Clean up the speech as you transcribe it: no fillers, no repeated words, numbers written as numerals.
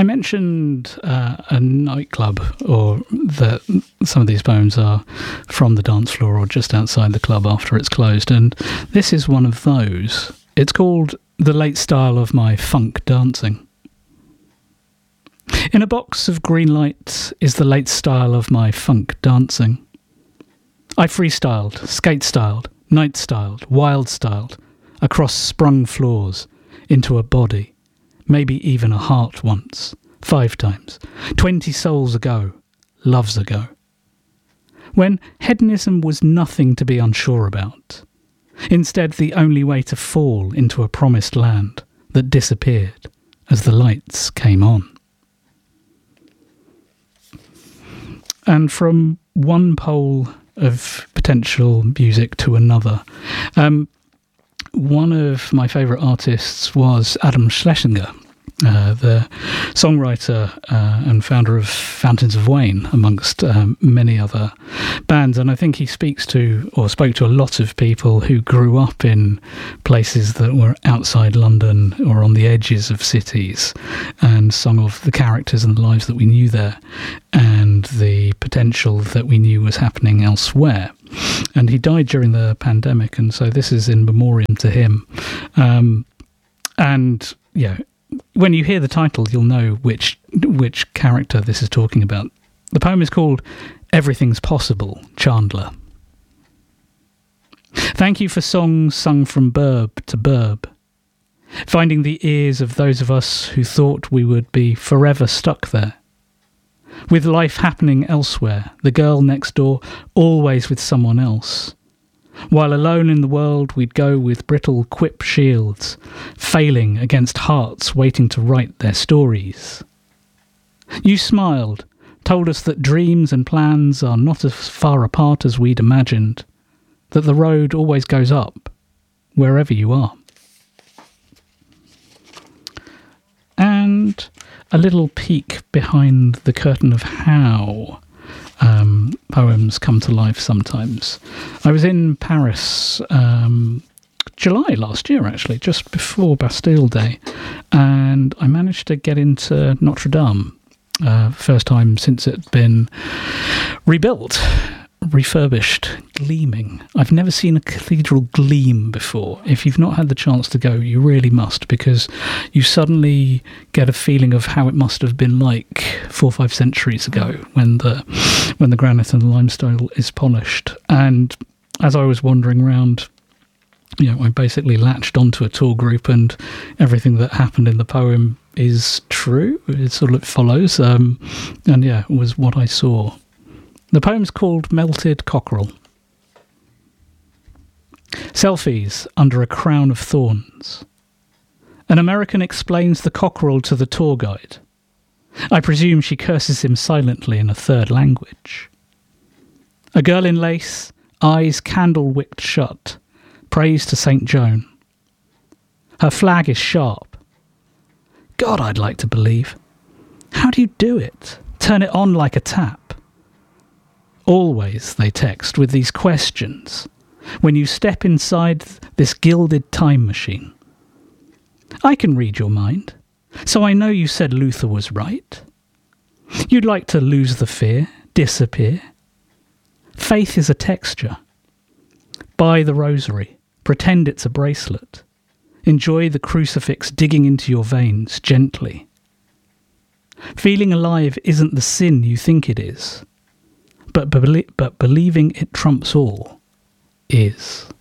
I mentioned a nightclub, or that some of these poems are from the dance floor or just outside the club after it's closed, and this is one of those. It's called The Late Style of My Funk Dancing. In a box of green lights is the late style of my funk dancing. I freestyled, skate-styled, night-styled, wild-styled, across sprung floors, into a body, maybe even a heart once, 5 times, 20 souls ago, loves ago. When hedonism was nothing to be unsure about, instead the only way to fall into a promised land that disappeared as the lights came on. And from one pole of potential music to another, one of my favourite artists was Adam Schlesinger, the songwriter and founder of Fountains of Wayne, amongst many other bands. And I think he spoke to a lot of people who grew up in places that were outside London or on the edges of cities, and sung of the characters and the lives that we knew there and the potential that we knew was happening elsewhere. And he died during the pandemic, and so this is in memoriam to him. And yeah, when you hear the title, you'll know which character this is talking about. The poem is called Everything's Possible, Chandler. Thank you for songs sung from burb to burb, finding the ears of those of us who thought we would be forever stuck there. With life happening elsewhere, the girl next door always with someone else. While alone in the world, we'd go with brittle quip shields, failing against hearts waiting to write their stories. You smiled, told us that dreams and plans are not as far apart as we'd imagined, that the road always goes up, wherever you are. And a little peek behind the curtain of how poems come to life sometimes. I was in Paris July last year, actually, just before Bastille Day, and I managed to get into Notre Dame, first time since it'd been rebuilt, refurbished, gleaming. I've never seen a cathedral gleam before. If you've not had the chance to go, you really must, because you suddenly get a feeling of how it must have been like 4 or 5 centuries ago when the granite and limestone is polished. And as I was wandering around, I basically latched onto a tour group, and everything that happened in the poem is true. It sort of follows, and yeah, it was what I saw. The poem's called Melted Cockerel. Selfies under a crown of thorns. An American explains the cockerel to the tour guide. I presume she curses him silently in a third language. A girl in lace, eyes candle-wicked shut, prays to St. Joan. Her flag is sharp. God, I'd like to believe. How do you do it? Turn it on like a tap. Always, they text, with these questions, when you step inside this gilded time machine. I can read your mind, so I know you said Luther was right. You'd like to lose the fear, disappear. Faith is a texture. Buy the rosary, pretend it's a bracelet. Enjoy the crucifix digging into your veins gently. Feeling alive isn't the sin you think it is. But believing it trumps all is.